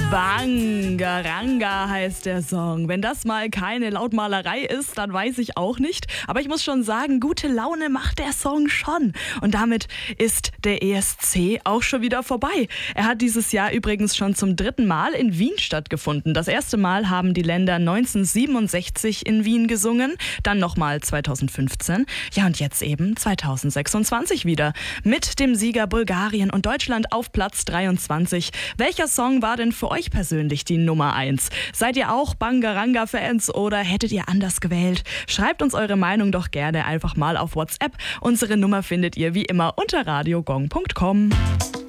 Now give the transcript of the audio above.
Bangaranga heißt der Song. Wenn das mal keine Lautmalerei ist, dann weiß ich auch nicht. Aber ich muss schon sagen, gute Laune macht der Song schon. Und damit ist der ESC auch schon wieder vorbei. Er hat dieses Jahr übrigens schon zum 3. Mal in Wien stattgefunden. Das erste Mal haben die Länder 1967 in Wien gesungen, dann nochmal 2015. Ja, und jetzt eben 2026 wieder. Mit dem Sieger Bulgarien und Deutschland auf Platz 23. Welcher Song war denn für euch persönlich die Nummer 1? Seid ihr auch Bangaranga-Fans oder hättet ihr anders gewählt? Schreibt uns eure Meinung doch gerne einfach mal auf WhatsApp. Unsere Nummer findet ihr wie immer unter radiogong.com.